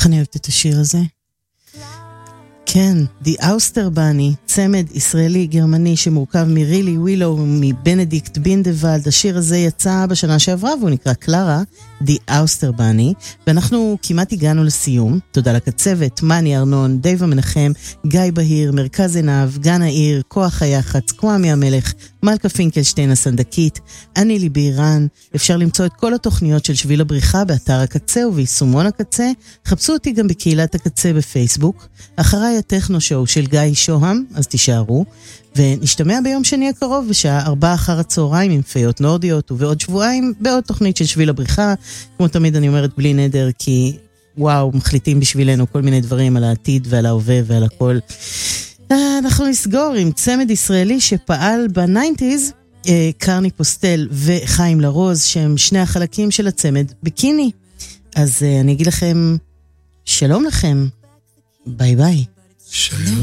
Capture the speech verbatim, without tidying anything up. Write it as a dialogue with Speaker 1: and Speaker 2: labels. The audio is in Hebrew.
Speaker 1: איך אני אוהבת את השיר הזה? כן, The Auster Bunny, צמד ישראלי גרמני שמורכב מרילי ווילו ומבנדיקט בינדוולד. השיר הזה יצא בשנה שעברה והוא נקרא קלרה, The Auster Bunny, ואנחנו כמעט הגענו לסיום. תודה לקצבת, מני ארנון, דיווה מנחם, גיא בהיר, מרכז עיניו, גן העיר, כוח היחץ, קוואמי המלך, מלכה פינקלשטיין הסנדקית, אני ליבי אירן. אפשר למצוא את כל התוכניות של שביל הבריחה באתר הקצה וביישומון הקצה. חפשו אותי גם בקהילת הקצה בפייסבוק. אחריי הטכנו שואו של גיא שוהם, אז תישארו. ונשתמע ביום שני הקרוב בשעה ארבע אחר הצהריים עם פיות נורדיות, ובעוד שבועיים בעוד תוכנית של שביל הבריחה. כמו תמיד אני אומרת בלי נדר, כי וואו, מחליטים בשבילנו כל מיני דברים על העתיד ועל ההווה ועל הכל. אנחנו נסגור עם צמד ישראלי שפעל בניינטיז, קרני פוסטל וחיים לרוז, שהם שני החלקים של הצמד ביקיני. אז אני אגיד לכם שלום לכם, ביי ביי.
Speaker 2: שלום.